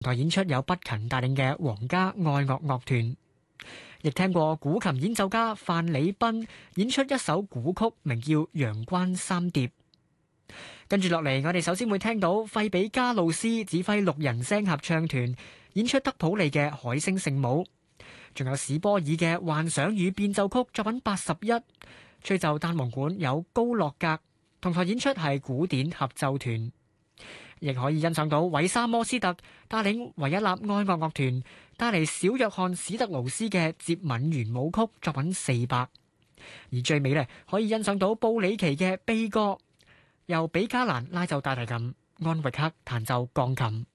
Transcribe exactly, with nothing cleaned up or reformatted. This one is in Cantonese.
台演出有不勤帶領嘅皇家愛樂樂團，亦聽過古琴演奏家范禮賓演出一首古曲，名叫《陽關三疊》。跟住落嚟，我哋首先會聽到費比加路斯指揮六人聲合唱團演出德普利嘅《海星聖母》，仲有史波爾嘅《幻想與變奏曲》作品八十一。吹奏單簧管有高洛格，同台演出係古典合奏團。亦可以欣賞到韋沙摩斯特帶領維也納愛樂樂團帶嚟小約翰史特勞斯嘅接吻圓舞曲作品四百。而最尾呢，可以欣賞到布里奇嘅悲歌，由比加蘭拉奏大提琴，安域克彈奏鋼琴。